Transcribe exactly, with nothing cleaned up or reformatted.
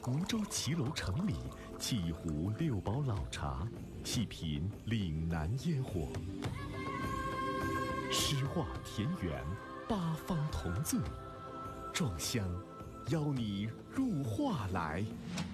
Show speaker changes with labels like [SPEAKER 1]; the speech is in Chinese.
[SPEAKER 1] 湖州骑楼城里，沏一壶六堡老茶，细品岭南烟火。诗画田园，八方同醉，壮乡邀你入画来。